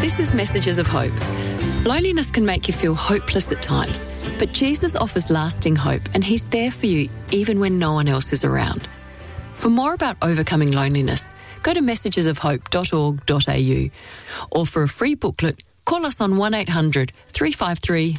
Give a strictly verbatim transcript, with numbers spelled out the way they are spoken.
This is Messages of Hope. Loneliness can make you feel hopeless at times, but Jesus offers lasting hope and He's there for you even when no one else is around. For more about overcoming loneliness, go to messages of hope dot org dot a u or for a free booklet, call us on one eight hundred three five three